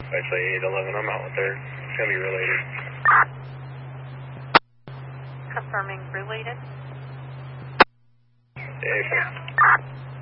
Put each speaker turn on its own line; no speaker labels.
Actually, 811, I'm out with her. It's going to be related.
Confirming related.
Yeah,